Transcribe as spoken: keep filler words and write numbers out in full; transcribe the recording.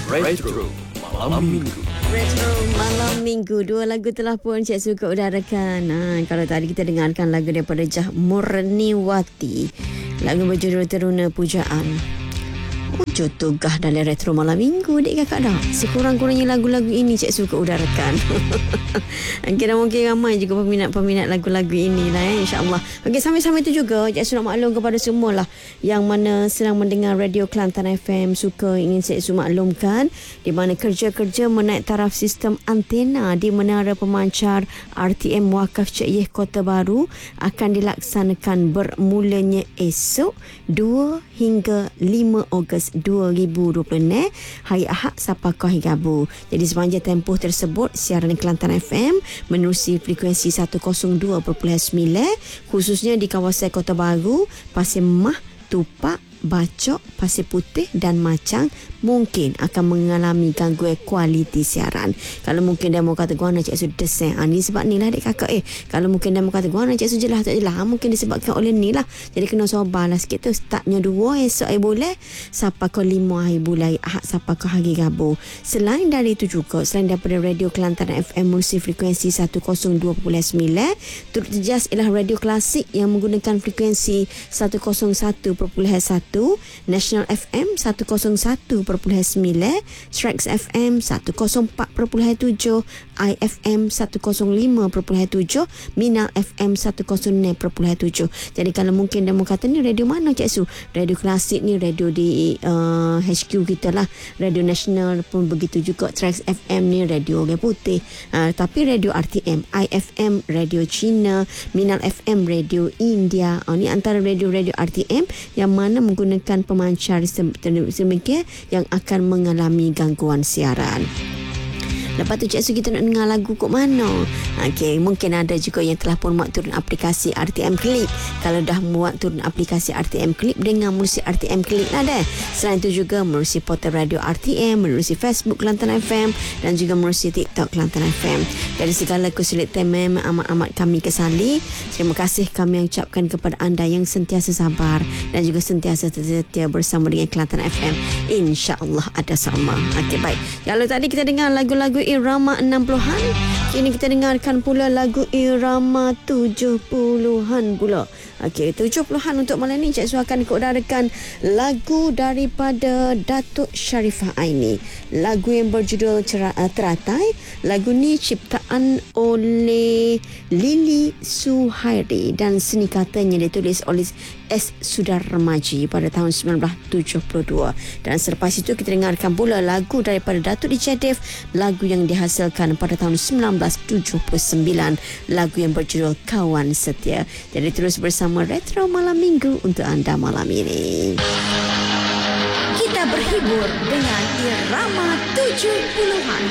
Retro Malam Minggu. Retro Malam Minggu. Dua lagu telah pun Cik Su keudarakan. Ha, kalau tadi kita dengarkan lagu daripada Jah Murniwati, lagu berjudul Teruna Pujaan. Wujud tugah dalam Retro Malam Minggu, dek kakak dah. Sekurang-kurangnya lagu-lagu ini Cik Su keudarakan. Kira mungkin ramai juga peminat-peminat lagu-lagu ini lah, eh, insyaAllah. Okey, sambil-sambil itu juga Cik Su nak maklum kepada semua lah yang mana sedang mendengar Radio Kelantan F M, suka ingin Cik Su maklumkan di mana kerja-kerja menaik taraf sistem antena di Menara Pemancar R T M Wakaf Cik Yeh Kota Baru akan dilaksanakan bermulanya esok dua hingga lima Ogos dua ribu dua puluh enam, hari Ahad sampai ke hari Rabu. Jadi sepanjang tempoh tersebut siaran Kelantan F M menerusi frekuensi seratus dua perpuluhan sembilan khususnya di kawasan Kota Baru, Pasir Mah, Tupak, Bacok, Pasir Putih dan Macang mungkin akan mengalami gangguan kualiti siaran. Kalau mungkin dia mau kata gua nak Cik Su desen, ha, ni sebab ni lah dek kakak eh. Kalau mungkin dia mau kata gua nak Cik Su jelas tak jelas, ha, mungkin disebabkan oleh ni lah. Jadi kena sabar lah sikit tu. Startnya dua esok hari boleh sampai ke lima hari bulan Ahad sampai ke hari Rabu. Selain dari itu juga, selain daripada Radio Kelantan F M menerusi frekuensi seratus dua perpuluhan sembilan, turut terjejas ialah radio klasik yang menggunakan frekuensi seratus satu perpuluhan satu, National F M seratus satu perpuluhan sembilan, Trax F M seratus empat perpuluhan tujuh, I F M seratus lima perpuluhan tujuh, Minal F M seratus enam perpuluhan tujuh. Jadi kalau mungkin dia mau kata ni radio mana Cik Su? Radio klasik ni radio di uh, H Q kita lah. Radio National pun begitu juga. Trax F M ni radio Orang Putih. Uh, tapi radio R T M, I F M radio China, Minal F M radio India. Uh, ni antara radio-radio R T M yang mana menggunakan pemancar sedemikian yang akan mengalami gangguan siaran. Lepas tu Cik Su kita nak dengar lagu kot mana? Okey, mungkin ada juga yang telah pun muat turun aplikasi R T M Clip. Kalau dah muat turun aplikasi R T M Clip, dengar menerusi R T M Clip lah dah. Selain itu juga menerusi portal radio R T M, menerusi Facebook Kelantan F M dan juga menerusi TikTok Kelantan F M. Dari segala kesulitan memang amat-amat kami kesali. Terima kasih kami yang ucapkan kepada anda yang sentiasa sabar dan juga sentiasa setia bersama dengan Kelantan F M. InsyaAllah ada sama. Okey, baik. Kalau tadi kita dengar lagu-lagu irama enam puluhan, kini kita dengarkan pula lagu irama tujuh puluhan pula. Okey, tujuh puluhan untuk malam ni Cik Su akan keudarakan lagu daripada Datuk Sharifah Aini. Lagu yang berjudul Teratai. Lagu ni ciptaan oleh Lili Suhairi dan seni katanya ditulis oleh S. Sudarmaji pada tahun sembilan belas tujuh puluh dua. Dan selepas itu kita dengarkan pula lagu daripada Datuk D J Dave, lagu yang dihasilkan pada tahun sembilan belas tujuh puluh sembilan, lagu yang berjudul Kawan Setia. Jadi terus bersama Retro Malam Minggu untuk anda malam ini. Kita berhibur dengan irama tujuh puluhan.